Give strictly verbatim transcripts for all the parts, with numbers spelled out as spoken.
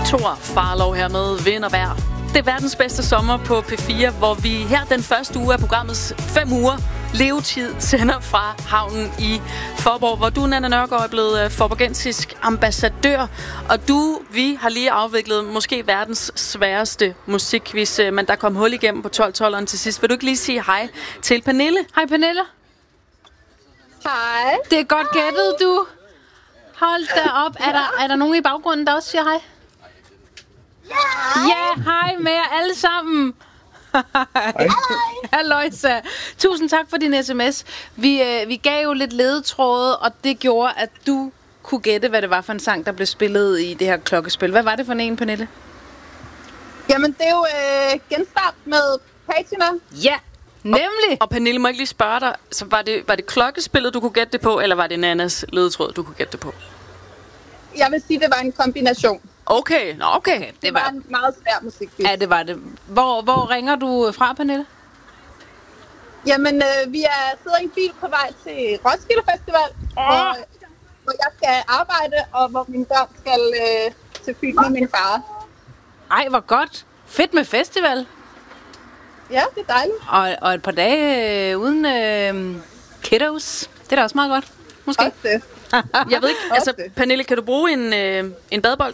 Thor Farlov her med Vind og Vejr. Det er verdens bedste sommer på P fire, hvor vi her den første uge af programmets fem uger levetid sender fra havnen i Faaborg, hvor du, Nanna Nørgaard, er blevet forborgensisk ambassadør. Og du, vi har lige afviklet måske verdens sværeste musikquiz, men der kom hul igennem på tolv-tolveren til sidst. Vil du ikke lige sige hej til Pernille? Hej Pernille. Hej. Det er godt gættet, du. Hold da op. Er der, er der nogen i baggrunden, der også siger hej? Ja. Ja, hej med jer alle sammen. Hej. Halløjsa. Tusind tak for din sms. Vi, øh, vi gav jo lidt ledetråde, og det gjorde, at du kunne gætte, hvad det var for en sang, der blev spillet i det her klokkespil. Hvad var det for en, Pernille? Jamen, det er jo øh, genstart med Patina. Ja, nemlig. Og, og Pernille, må jeg ikke lige spørge dig, så var det, var det klokkespillet, du kunne gætte det på, eller var det Nannas ledetråd, du kunne gætte det på? Jeg vil sige, det var en kombination. Okay, nå okay. Det, det var, var en meget svær musikquiz. Ja, det var det. Hvor, hvor ringer du fra, Pernille? Jamen, øh, vi er sidder i en bil på vej til Roskilde Festival, oh. hvor, hvor jeg skal arbejde, og hvor mine børn skal øh, til Fyn med min far. Ej, hvor godt. Fedt med festival. Ja, det er dejligt. Og, og et par dage øh, uden øh, kiddos. Det er da også meget godt. Måske. Også det. Jeg ved ikke, altså Pernille, kan du bruge en, øh, en badebold?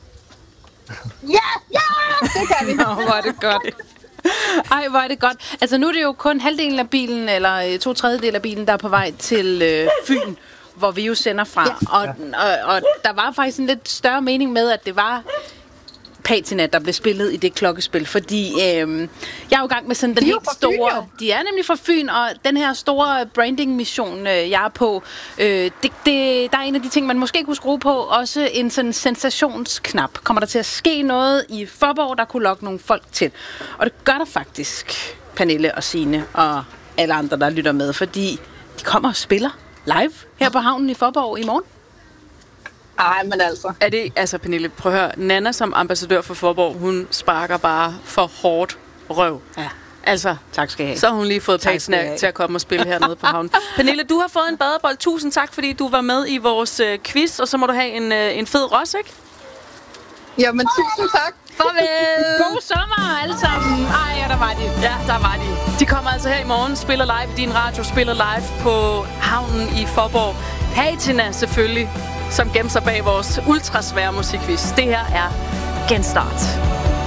Ja, ja, det kan vi. Nå, hvor er det godt. Ej, hvor er det godt. Altså nu er det jo kun halvdelen af bilen, eller to tredjedel af bilen, der er på vej til øh, Fyn, hvor vi jo sender fra. Ja. Og, og, og der var faktisk en lidt større mening med, at det var Patina, der blev spillet i det klokkespil, fordi øh, jeg er jo i gang med sådan den helt store... Fyn, de er nemlig fra Fyn, og den her store branding-mission, øh, jeg er på, øh, det, det, der er en af de ting, man måske kunne skrue på, også en sådan sensationsknap. Kommer der til at ske noget i Faaborg, der kunne lokke nogle folk til? Og det gør der faktisk, Pernille og Signe og alle andre, der lytter med, fordi de kommer og spiller live her på havnen i Faaborg i morgen. Ej, men altså. Er det, altså Pernille, prøv at høre, Nanna som ambassadør for Faaborg, hun sparker bare for hårdt røv. Ja. Altså, tak skal I have. Så har hun lige fået Patina til at komme og spille hernede på havnen. Pernille, du har fået en badebold. Tusind tak, fordi du var med i vores øh, quiz, og så må du have en, øh, en fed ros, ikke? Jamen, tusind tak. Farvel. God sommer alle sammen. Ej, ja, der var de. Ja, der var de. De kommer altså her i morgen, spiller live i din radio, spiller live på havnen i Faaborg. Patina selvfølgelig, som gemmer sig bag vores ultrasvære musikquiz. Det her er Genstart.